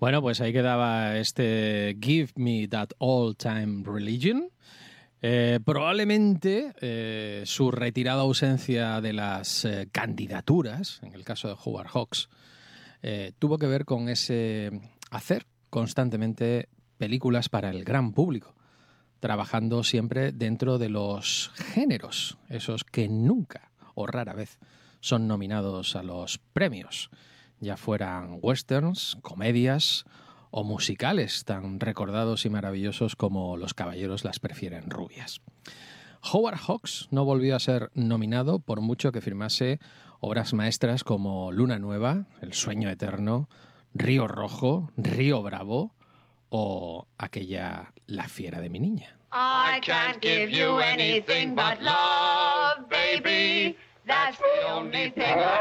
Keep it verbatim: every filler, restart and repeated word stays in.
Bueno, pues ahí quedaba este Give Me That Old Time Religion. Eh, probablemente eh, su retirada ausencia de las eh, candidaturas, en el caso de Howard Hawks, eh, tuvo que ver con ese hacer constantemente películas para el gran público, trabajando siempre dentro de los géneros, esos que nunca o rara vez son nominados a los premios, ya fueran westerns, comedias o musicales tan recordados y maravillosos como Los caballeros las prefieren rubias. Howard Hawks no volvió a ser nominado por mucho que firmase obras maestras como Luna Nueva, El sueño eterno, Río Rojo, Río Bravo o aquella La fiera de mi niña. I can't give you anything but love, baby. That's the only thing I